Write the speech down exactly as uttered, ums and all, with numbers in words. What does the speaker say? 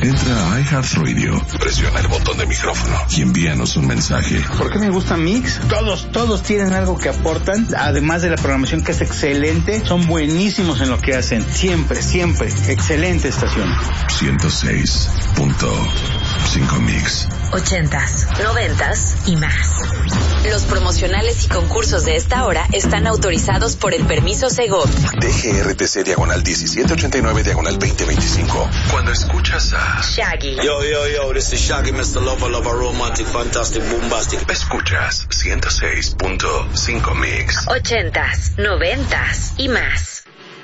Entra a iHeartRadio, presiona el botón de micrófono y envíanos un mensaje. ¿Por qué me gusta Mix? Todos, todos tienen algo que aportan, además de la programación que es excelente, son buenísimos en lo que hacen. Siempre, siempre. Excelente estación. ciento seis punto cinco Mix. Ochentas, noventas y más. Los promocionales y concursos de esta hora están autorizados por el permiso Segov. D G R T C diagonal diecisiete ochenta y nueve diagonal veinte veinticinco. Cuando escuchas a Shaggy. Yo, yo, yo, this is Shaggy, mister Lover, Lover, Romantic, Fantastic, Bombastic. Escuchas ciento seis punto cinco Mix. Ochentas, noventas y más.